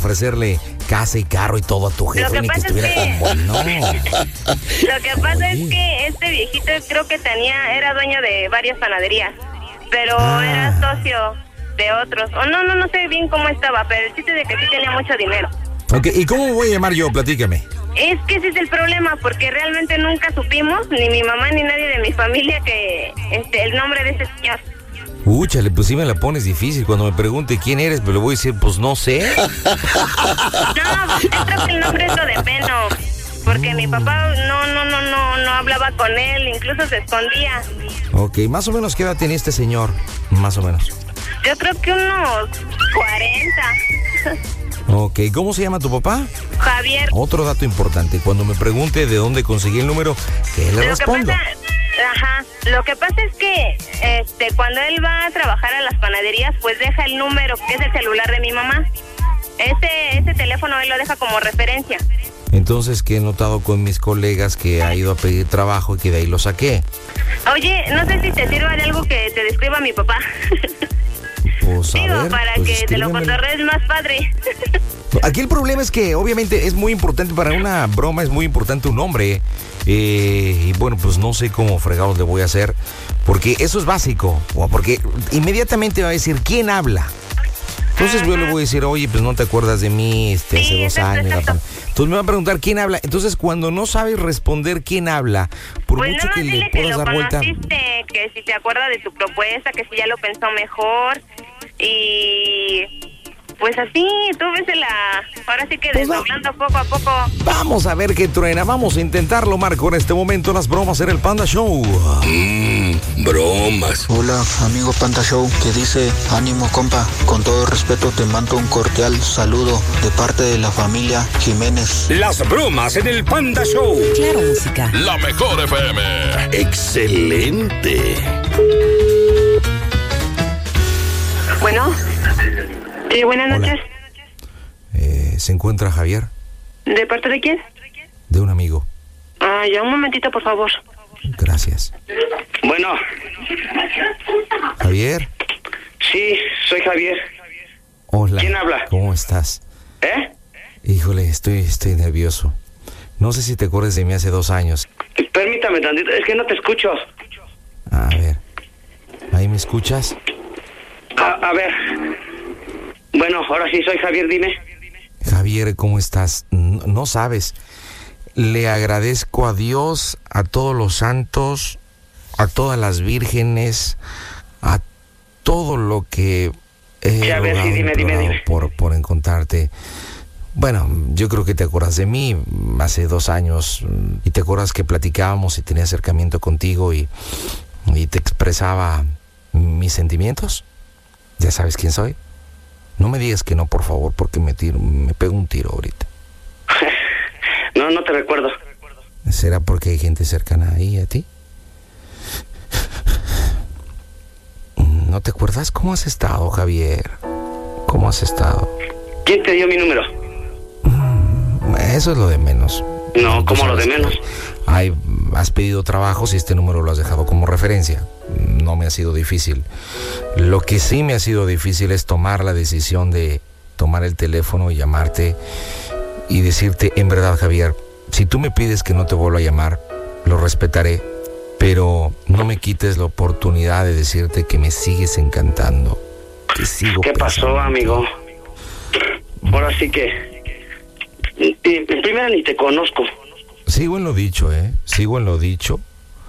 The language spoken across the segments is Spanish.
ofrecerle casa y carro y todo a tu jefe, ni que estuviera como no. Lo que pasa es que este viejito creo que era dueño de varias panaderías, pero era socio de otros. O no sé bien cómo estaba, pero el chiste de que sí tenía mucho dinero. Ok, ¿y cómo voy a llamar yo? Platícame. Es que ese es el problema, porque realmente nunca supimos, ni mi mamá ni nadie de mi familia, que el nombre de ese señor. Chale, pues sí me la pones difícil. Cuando me pregunte quién eres, pero le voy a decir, pues no sé. No, yo creo que el nombre es lo de menos, porque mi papá no hablaba con él, incluso se escondía. Ok, más o menos, ¿qué edad tenía este señor? Más o menos. Yo creo que unos 40. Ok, ¿cómo se llama tu papá? Javier. Otro dato importante, cuando me pregunte de dónde conseguí el número, ¿qué le respondo? Lo que pasa es que cuando él va a trabajar a las panaderías, pues deja el número, que es el celular de mi mamá. Ese teléfono él lo deja como referencia. Entonces, que he notado con mis colegas que ha ido a pedir trabajo y que de ahí lo saqué. Oye, no sé si te sirva de algo que te describa a mi papá. Pues, digo, para que te lo cotorrees más padre. Aquí el problema es que obviamente es muy importante para una broma, es muy importante un nombre. Y bueno, pues no sé cómo fregados le voy a hacer, porque eso es básico, porque inmediatamente va a decir quién habla. Entonces yo le voy a decir, oye, pues no te acuerdas de mí, hace 2 años. Entonces me va a preguntar quién habla. Entonces cuando no sabes responder quién habla, por pues mucho que le puedas dar vuelta, que si te acuerdas de tu propuesta, que si ya lo pensó mejor. Y pues así, tú vésela. Ahora sí que desdoblando poco a poco. Vamos a ver qué truena. Vamos a intentarlo, Marco. En este momento las bromas en el Panda Show. Bromas. Hola, amigo Panda Show, que dice, ánimo compa, con todo respeto te mando un cordial saludo de parte de la familia Jiménez. Las bromas en el Panda Show. Claro, música. La mejor FM. Excelente. Bueno. Sí, buenas noches. ¿Se encuentra Javier? ¿De parte de quién? De un amigo. Ya un momentito, por favor. Gracias. Bueno. ¿Javier? Sí, soy Javier. Hola. ¿Quién habla? ¿Cómo estás? Híjole, estoy nervioso. No sé si te acuerdas de mí hace 2 años. Permítame tantito, es que no te escucho. A ver. ¿Ahí me escuchas? A ver. Bueno, ahora sí soy Javier, dime. Javier, ¿cómo estás? No sabes. Le agradezco a Dios, a todos los santos, a todas las vírgenes, a todo lo que he rogado, sí, dime. por encontrarte. Bueno, yo creo que te acuerdas de mí hace 2 años y te acuerdas que platicábamos y tenía acercamiento contigo y te expresaba mis sentimientos. ¿Ya sabes quién soy? No me digas que no, por favor, porque me pego un tiro ahorita. No te recuerdo. ¿Será porque hay gente cercana ahí a ti? ¿No te acuerdas? ¿Cómo has estado, Javier? ¿Cómo has estado? ¿Quién te dio mi número? Eso es lo de menos. No, ¿cómo lo de menos? Has pedido trabajos y este número lo has dejado como referencia. No me ha sido difícil. Lo que sí me ha sido difícil es tomar la decisión de tomar el teléfono y llamarte y decirte, en verdad, Javier, si tú me pides que no te vuelva a llamar, lo respetaré, pero no me quites la oportunidad de decirte que me sigues encantando. Que sigo. ¿Qué pasó, amigo? Ahora sí que... En primera ni te conozco. Sigo en lo dicho, Sigo en lo dicho.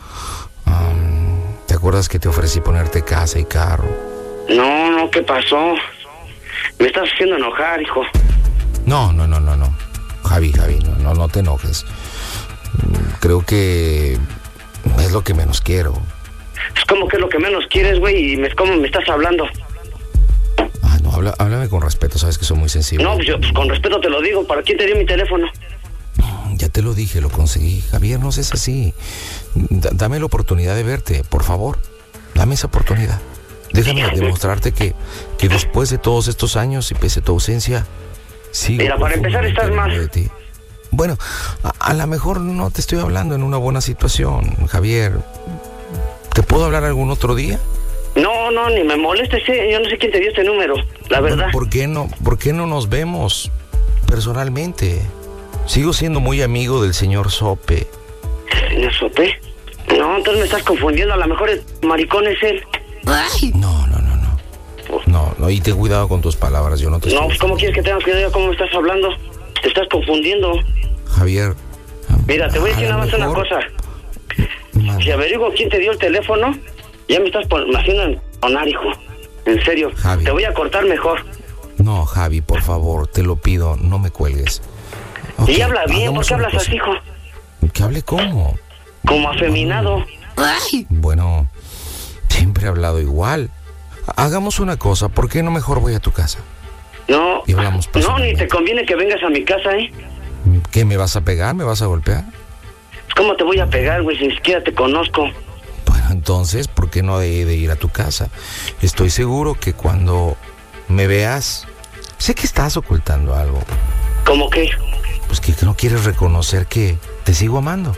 ¿Te acuerdas que te ofrecí ponerte casa y carro? No, ¿qué pasó? Me estás haciendo enojar, hijo. No. Javi, no te enojes. Creo que es lo que menos quiero. Es como que es lo que menos quieres, güey, y ¿cómo me estás hablando? No, háblame con respeto, sabes que soy muy sensible. No, yo con respeto te lo digo. ¿Para quién te dio mi teléfono? Ya te lo dije, lo conseguí. Javier, no seas así. Dame la oportunidad de verte, por favor. Dame esa oportunidad. Déjame demostrarte que después de todos estos años y pese a tu ausencia, sigo. Mira, para empezar estás mal. De ti. Bueno, a lo mejor no te estoy hablando en una buena situación, Javier. ¿Te puedo hablar algún otro día? No, ni me molestes. Yo no sé quién te dio este número, la verdad. Bueno, ¿por qué no nos vemos? personalmente. Sigo siendo muy amigo del señor Sope. ¿Señor Sope? No, entonces me estás confundiendo. A lo mejor el maricón es él. No, y ten cuidado con tus palabras, yo no te... No, pues ¿cómo quieres que tenga cuidado? ¿Cómo me estás hablando? Te estás confundiendo. Javier... Mira, te voy a decir nada más una cosa. Si averiguo quién te dio el teléfono, ya me estás haciendo entonar, hijo. En serio, Javi. Te voy a cortar mejor. No, Javi, por favor, te lo pido, no me cuelgues. Okay, y habla bien, ¿por qué hablas así, hijo? ¿Que hable cómo? Como afeminado. Bueno, siempre he hablado igual. Hagamos una cosa, ¿por qué no mejor voy a tu casa? No, Y hablamos no, ni personalmente. te conviene que vengas a mi casa, ¿eh? ¿Qué, me vas a pegar? ¿Me vas a golpear? ¿Cómo te voy a pegar, güey, si ni siquiera te conozco? Bueno, entonces, ¿por qué no de ir a tu casa? Estoy seguro que cuando me veas, sé que estás ocultando algo. ¿Cómo qué? Pues que no quieres reconocer que te sigo amando.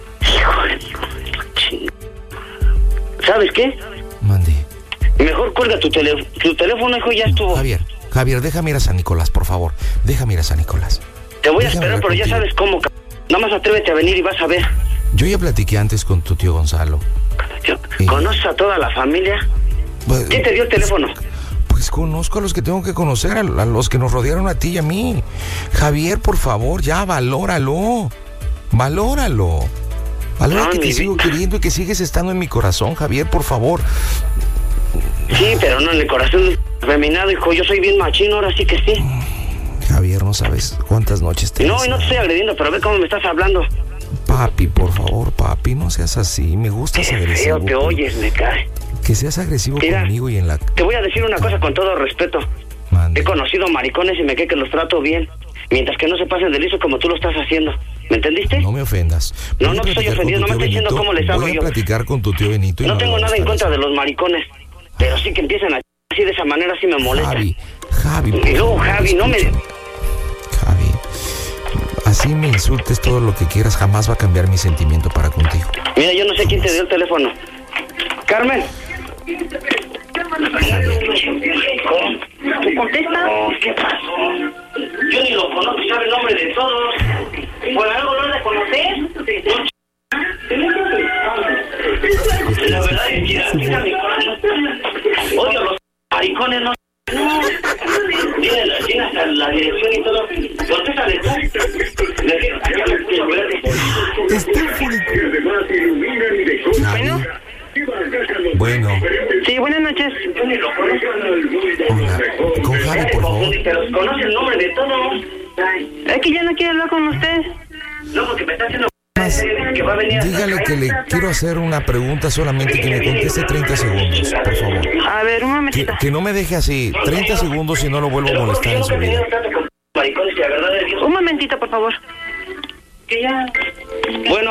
¿Sabes qué? Mande. Mejor cuelga tu teléfono, hijo, ya estuvo. Javier, déjame ir a San Nicolás, por favor. Déjame ir a San Nicolás. Te voy a Déjame esperar, hablar pero ya contigo. sabes cómo. Nada más atrévete a venir y vas a ver. Yo ya platiqué antes con tu tío Gonzalo. ¿Conoces a toda la familia? Pues, ¿Quién te dio el teléfono? Pues conozco a los que tengo que conocer, a los que nos rodearon a ti y a mí. Javier, por favor, ya, valóralo. Valora No, que te mi sigo vida. queriendo y que sigues estando en mi corazón, Javier, por favor. Sí, pero no en el corazón feminado, hijo. Yo soy bien machino, ahora sí que sí. Javier, no sabes cuántas noches te he No, y no te deseado. estoy agrediendo, pero ve cómo me estás hablando. Papi, por favor, papi, no seas así. Me gustas Qué agresivo. feo te pero oyes, me cae. Que seas agresivo Mira, conmigo y en la... Te voy a decir una cosa con todo respeto. Mande. He conocido maricones y me cree que los trato bien. Mientras que no se pasen de liso como tú lo estás haciendo. ¿Me entendiste? No me ofendas. No, Voy a no te estoy platicar con ofendiendo, tu no me tío estoy diciendo Benito. cómo les hablo Voy a yo. platicar con tu tío Benito y No nos tengo vamos a nada en estar contra de diciendo. los maricones. Pero sí que empiezan a así de esa manera, sí me molesta. Javi, por Y luego, favor, Javi, no me... escúchame. Javi, así me insultes todo lo que quieras, jamás va a cambiar mi sentimiento para contigo. Mira, yo no sé quién te dio el teléfono. Carmen. ¿Tú contestas? No, ¿qué pasó? Yo ni lo conozco, sabe el nombre de todos. ¿Por algo no le conoces? La verdad es que mira mi corazón. Odio a los maricones, no. Tiene hasta la dirección y todo. Contéstale tú. Está Bueno. Bueno, Sí, buenas noches. hola. Con Javi, por favor. Pero conoce el nombre de todos. Es que ya no quiero hablar con usted. No, porque me está haciendo que va a venir. Dígale que le quiero hacer una pregunta solamente que me conteste 30 segundos, por favor. A ver, un momentito. Que no me deje así, 30 segundos y no lo vuelvo a molestar en su vida. Un momentito, por favor. Que ya. Bueno,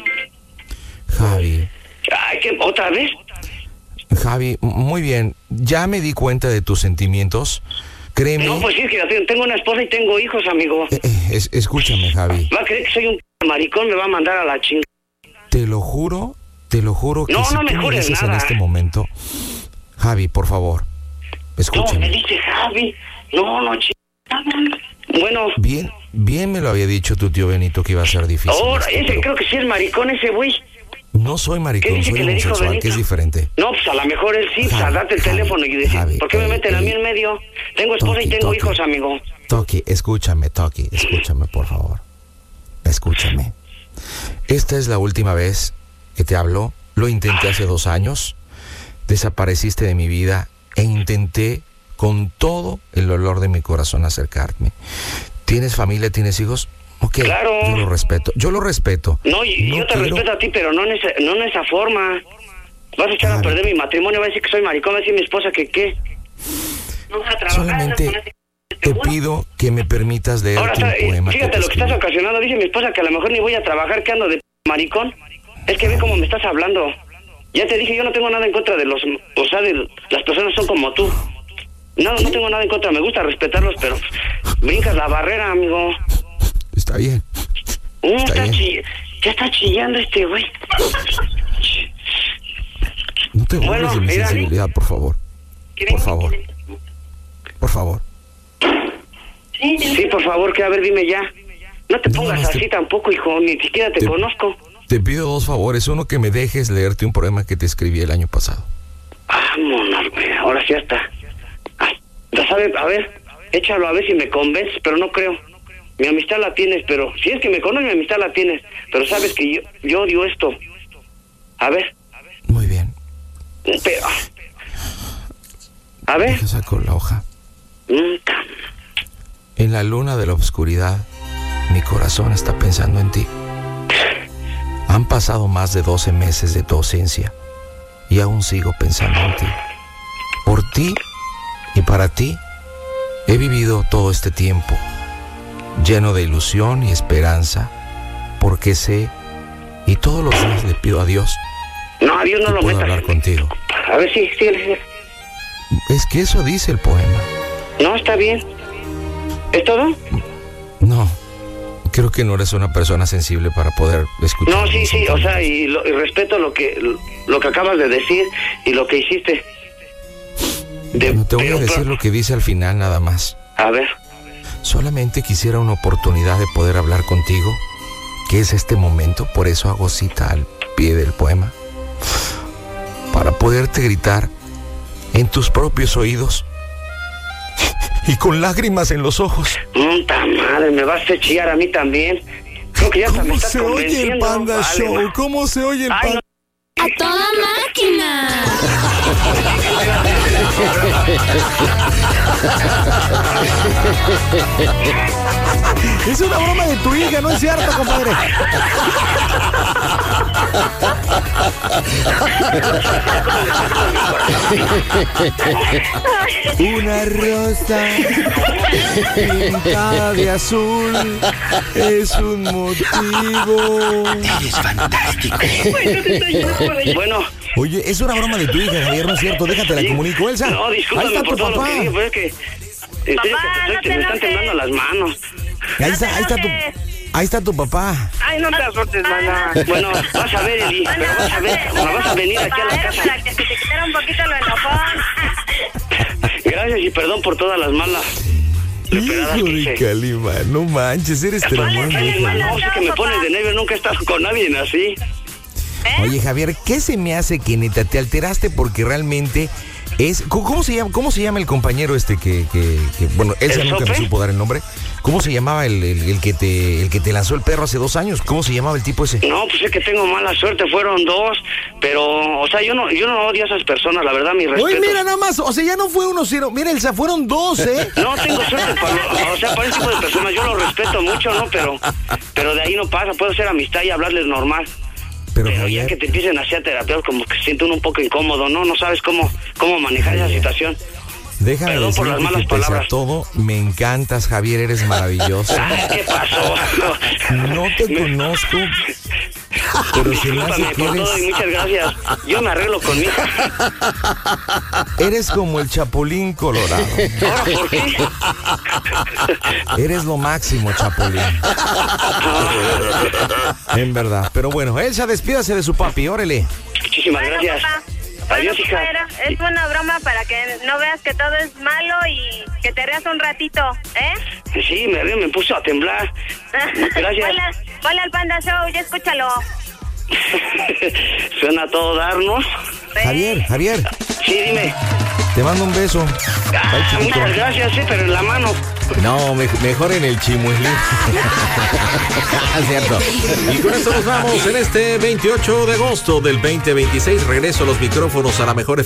Javi, ay, ¿qué? ¿Otra vez? Javi, muy bien, ya me di cuenta de tus sentimientos. Créeme. No, pues sí, es que tengo una esposa y tengo hijos, amigo. Escúchame, Javi. Va a creer que soy un maricón, me va a mandar a la chingada. Te lo juro que No, si no me tú me jures dices en nada. este momento, Javi, por favor, No, me escúchame. dice Javi. No, chingada. Bueno, Bien me lo había dicho tu tío Benito que iba a ser difícil. ahora, esto, ese pero creo que sí es maricón ese güey. no soy ¿Qué maricón, dice soy que le dijo homosexual, Benito? que es diferente. No, pues a lo mejor él sí, Javi, date el Javi, teléfono y decir, Javi, ¿por qué me meten a mí en medio? Tengo esposa y Toki, tengo Toki. hijos, amigo. Toki, escúchame, por favor. Escúchame. Esta es la última vez que te hablo. Lo intenté hace 2 años. Desapareciste de mi vida e intenté con todo el dolor de mi corazón acercarme. ¿Tienes familia? ¿Tienes hijos? Ok, Claro. Yo lo respeto. No, y yo te quiero- respeto a ti, pero no en esa forma. Vas a echar a Javi. perder mi matrimonio, vas a decir que soy maricón, va a decir mi esposa que qué. No vas a trabajar. Solamente te pido que me permitas leerte Ahora, un poema fíjate te lo que estás escribí. ocasionando. Dice mi esposa que a lo mejor ni voy a trabajar, que ando de maricón. Es que ve cómo me estás hablando. Ya te dije, yo no tengo nada en contra de los... O sea, de las personas son como tú. No tengo nada en contra, me gusta respetarlos, pero brincas la barrera, amigo. Está bien. Está bien. Ya está chillando este güey. No te burles Bueno, de mi mira. sensibilidad, por favor. Por favor. Por favor. Sí, por favor, que a ver, dime ya. No te pongas así tampoco, hijo, ni siquiera te conozco. Te pido 2 favores. Uno, que me dejes leerte un poema que te escribí el año pasado. Vámonos, güey, ahora sí está. Ya sabes, a ver, échalo a ver si me convences, pero no creo. Mi amistad la tienes, pero si es que me conoces, mi amistad la tienes. Pero sabes que yo odio esto. A ver. Muy bien. Pero, a ver. Deja saco la hoja. En la luna de la oscuridad, mi corazón está pensando en ti. Han pasado más de 12 meses de tu ausencia y aún sigo pensando en ti. Por ti y para ti he vivido todo este tiempo, lleno de ilusión y esperanza, porque sé y todos los días le pido a Dios. No, a Dios no lo metas. Puedo hablar contigo. A ver, sí, síguele. Es que eso dice el poema. No, está bien. ¿Es todo? No, creo que no eres una persona sensible para poder escuchar. No, sí, o sea, y respeto lo que acabas de decir y lo que hiciste. Bueno, te voy a decir lo que dice al final nada más. A ver. Solamente quisiera una oportunidad de poder hablar contigo, que es este momento, por eso hago cita al pie del poema, para poderte gritar en tus propios oídos y con lágrimas en los ojos. ¡Puta madre! Me vas a chillar a mí también. Creo que ya me estás convenciendo. ¿Cómo se oye el Panda Show? ¿Cómo se oye el Panda? ¡A toda máquina! Es una broma de tu hija, ¿no es cierto, compadre? Una rosa pintada de azul es un motivo. Eres fantástico. Bueno. Oye, es una broma de tu hija, Javier, ¿no es cierto? Déjate la comunico, Elsa. No, discúlpame. Ahí está por tu todo papá. Lo que dije, pero es que me están temblando las manos. Ahí está tu papá. Ay, no te azotes, mana. Bueno, vas a ver, Eli, pero vas a ver, vas a venir aquí a la casa. Para que se te quitara un poquito lo enojón. Gracias y perdón por todas las malas. Hijo de Calima, no manches, eres tremendo. No, sé que me pones de nervio, nunca he estado con nadie así. Oye, Javier, ¿qué se me hace que neta te alteraste? Porque realmente es... ¿Cómo se llama el compañero que bueno, él nunca me supo dar el nombre? ¿Cómo se llamaba el que te lanzó el perro hace 2 años? ¿Cómo se llamaba el tipo ese? No, pues es que tengo mala suerte, fueron 2, pero, o sea, yo no odio a esas personas, la verdad, mi respeto. Oye, mira nada más, o sea, ya no fue 1, sino, mira, Elsa, fueron 2, ¿eh? No, tengo suerte, o sea, para ese tipo de personas yo los respeto mucho, ¿no? Pero de ahí no pasa, puedo hacer amistad y hablarles normal. Pero ya que te empiecen a hacer terapeutas, como que se siente uno un poco incómodo, ¿no? No sabes cómo manejar esa situación. Déjame Perdón por las malas palabras. A todo, me encantas, Javier, eres maravilloso. ¿Qué pasó? No te conozco, pero se me hace que eres... todo y muchas gracias. Yo me arreglo con mi hija. Eres como el Chapulín Colorado. ¿Ahora por qué? Eres lo máximo, Chapulín. En verdad. Pero bueno, Elsa, despídase de su papi, órale. Muchísimas gracias. Papá. Adiós, hija. Es una broma para que no veas que todo es malo y que te rías un ratito, ¿eh? Sí, me puso a temblar. Gracias. Ponle al Panda Show, ya escúchalo. Suena a todo dar, ¿no? Javier. Sí, dime. Te mando un beso. Muchas gracias, sí, pero en la mano. No, mejor en el chimuelín. Cierto. Y con esto nos vamos en este 28 de agosto del 2026. Regreso a los micrófonos a la mejor